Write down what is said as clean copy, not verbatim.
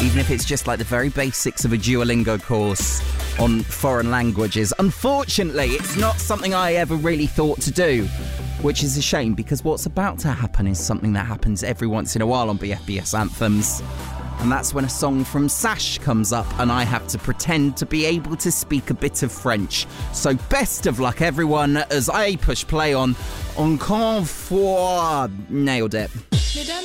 even if it's just like the very basics of a Duolingo course on foreign languages. Unfortunately, it's not something I ever really thought to do, which is a shame, because what's about to happen is something that happens every once in a while on BFBS Anthems. And that's when a song from Sash comes up and I have to pretend to be able to speak a bit of French. So best of luck, everyone, as I push play on Encore Fois. Nailed it.